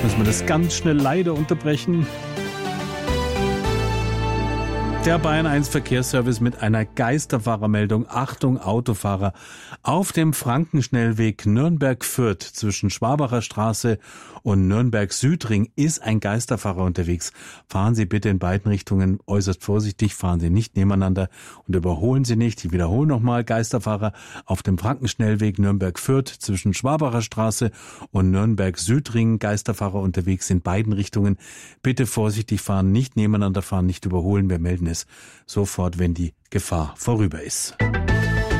Müssen wir das ganz schnell leider unterbrechen. Der Bayern 1 Verkehrsservice mit einer Geisterfahrermeldung. Achtung, Autofahrer. Auf dem Frankenschnellweg Nürnberg-Fürth zwischen Schwabacher Straße und Nürnberg-Südring ist ein Geisterfahrer unterwegs. Fahren Sie bitte in beiden Richtungen äußerst vorsichtig, fahren Sie nicht nebeneinander und überholen Sie nicht. Ich wiederhole nochmal, Geisterfahrer auf dem Frankenschnellweg Nürnberg-Fürth zwischen Schwabacher Straße und Nürnberg-Südring. Geisterfahrer unterwegs in beiden Richtungen. Bitte vorsichtig fahren, nicht nebeneinander fahren, nicht überholen. Wir melden es sofort, wenn die Gefahr vorüber ist.